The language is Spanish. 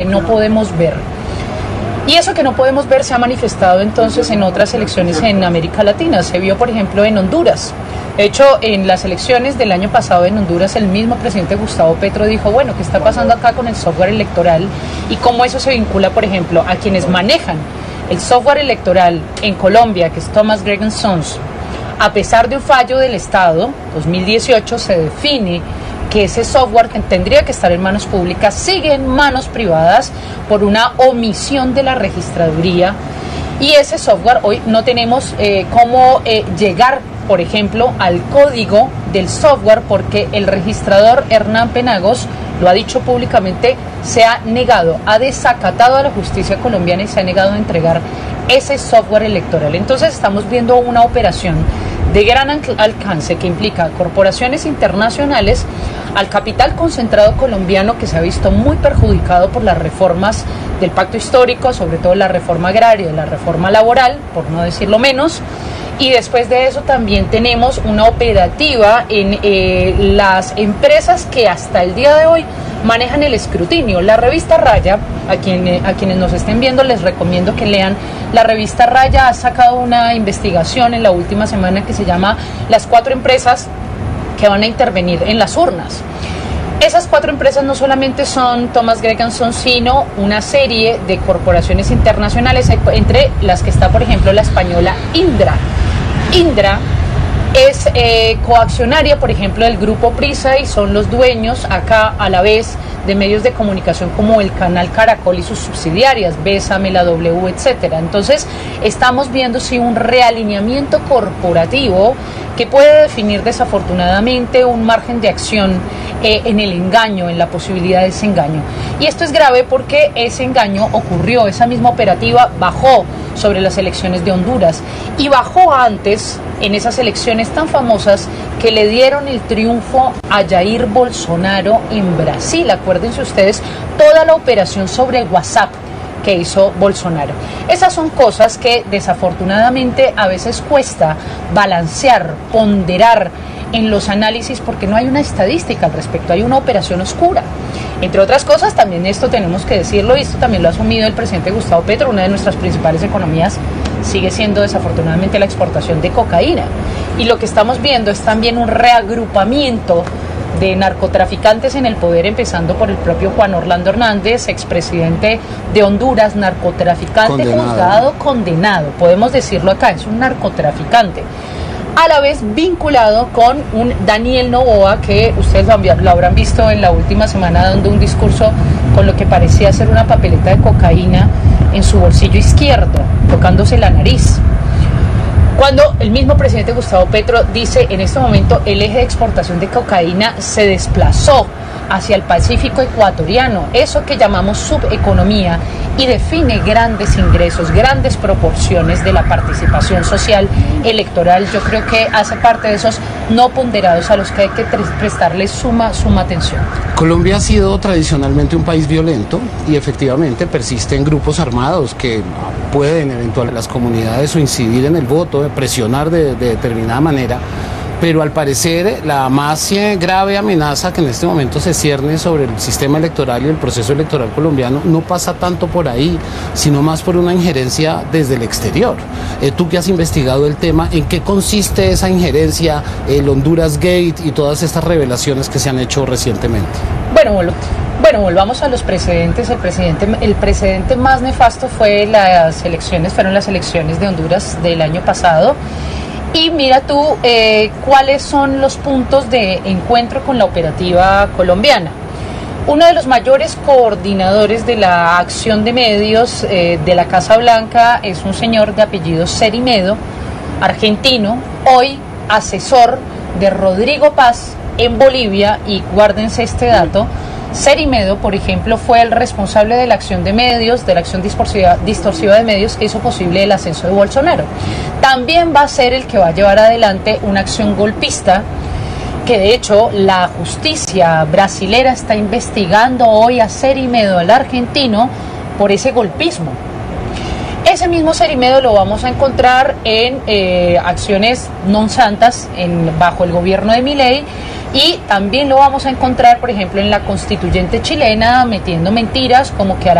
no podemos ver. Y eso que no podemos ver se ha manifestado entonces en otras elecciones en América Latina. Se vio, por ejemplo, en Honduras. De hecho, en las elecciones del año pasado en Honduras, el mismo presidente Gustavo Petro dijo, bueno, ¿qué está pasando acá con el software electoral? Y cómo eso se vincula, por ejemplo, a quienes manejan el software electoral en Colombia, que es Thomas Gregg & Sons. A pesar de un fallo del Estado, 2018, se define que ese software que tendría que estar en manos públicas sigue en manos privadas por una omisión de la registraduría, y ese software hoy no tenemos cómo llegar, por ejemplo, al código del software, porque el registrador Hernán Penagos lo ha dicho públicamente, se ha negado, ha desacatado a la justicia colombiana y se ha negado a entregar ese software electoral. Entonces estamos viendo una operación de gran alcance que implica corporaciones internacionales al capital concentrado colombiano, que se ha visto muy perjudicado por las reformas del pacto histórico, sobre todo la reforma agraria y la reforma laboral, por no decirlo menos. Y después de eso también tenemos una operativa en las empresas que hasta el día de hoy manejan el escrutinio. La revista Raya, a quienes nos estén viendo les recomiendo que lean. La revista Raya ha sacado una investigación en la última semana que se llama Las 4 empresas que van a intervenir en las urnas. Esas 4 empresas no solamente son Thomas Gregg & Sons, sino una serie de corporaciones internacionales, entre las que está, por ejemplo, la española Indra. Indra es coaccionaria, por ejemplo, del grupo Prisa, y son los dueños acá a la vez de medios de comunicación como el canal Caracol y sus subsidiarias, Bésame, La W, etcétera. Entonces estamos viendo sí un realineamiento corporativo que puede definir desafortunadamente un margen de acción en el engaño, en la posibilidad de ese engaño. Y esto es grave porque ese engaño ocurrió, esa misma operativa bajó sobre las elecciones de Honduras y bajó antes en esas elecciones tan famosas que le dieron el triunfo a Jair Bolsonaro en Brasil. Acuérdense ustedes toda la operación sobre el WhatsApp que hizo Bolsonaro. Esas son cosas que desafortunadamente a veces cuesta balancear, ponderar en los análisis, porque no hay una estadística al respecto, hay una operación oscura. Entre otras cosas, también esto tenemos que decirlo, y esto también lo ha asumido el presidente Gustavo Petro, una de nuestras principales economías sigue siendo desafortunadamente la exportación de cocaína. Y lo que estamos viendo es también un reagrupamiento de narcotraficantes en el poder, empezando por el propio Juan Orlando Hernández, expresidente de Honduras, narcotraficante, juzgado, condenado, podemos decirlo acá, es un narcotraficante. A la vez vinculado con un Daniel Noboa, que ustedes lo habrán visto en la última semana dando un discurso con lo que parecía ser una papeleta de cocaína en su bolsillo izquierdo, tocándose la nariz. Cuando el mismo presidente Gustavo Petro dice en este momento el eje de exportación de cocaína se desplazó hacia el Pacífico ecuatoriano, eso que llamamos subeconomía, y define grandes ingresos, grandes proporciones de la participación social electoral. Yo creo que hace parte de esos no ponderados a los que hay que prestarles suma atención. Colombia ha sido tradicionalmente un país violento y efectivamente persisten grupos armados que pueden eventualmente las comunidades o incidir en el voto, presionar de determinada manera. Pero al parecer la más grave amenaza que en este momento se cierne sobre el sistema electoral y el proceso electoral colombiano no pasa tanto por ahí, sino más por una injerencia desde el exterior. Tú que has investigado el tema, ¿en qué consiste esa injerencia, el Honduras Gate y todas estas revelaciones que se han hecho recientemente? Bueno, volvamos a los precedentes. El precedente más nefasto fueron las elecciones de Honduras del año pasado. Y mira tú cuáles son los puntos de encuentro con la operativa colombiana. Uno de los mayores coordinadores de la acción de medios de la Casa Blanca es un señor de apellido Cerimedo, argentino, hoy asesor de Rodrigo Paz en Bolivia, y guárdense este dato. Cerimedo, por ejemplo, fue el responsable de la acción de medios, de la acción distorsiva de medios que hizo posible el ascenso de Bolsonaro. También va a ser el que va a llevar adelante una acción golpista, que de hecho la justicia brasilera está investigando hoy a Cerimedo, el argentino, por ese golpismo. Ese mismo Cerimedo lo vamos a encontrar en acciones non santas bajo el gobierno de Milei, y también lo vamos a encontrar, por ejemplo, en la constituyente chilena, metiendo mentiras como que